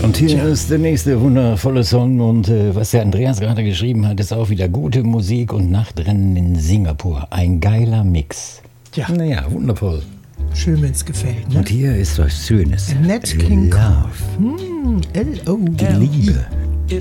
Und hier ist der nächste wundervolle Song und was der Andreas gerade geschrieben hat, ist auch wieder gute Musik und Nachtrennen in Singapur. Ein geiler Mix. Ja. Naja, wundervoll. Schön, wenn es gefällt. Ne? Und hier ist was Schönes. Nat King Love. L-O. Die Liebe.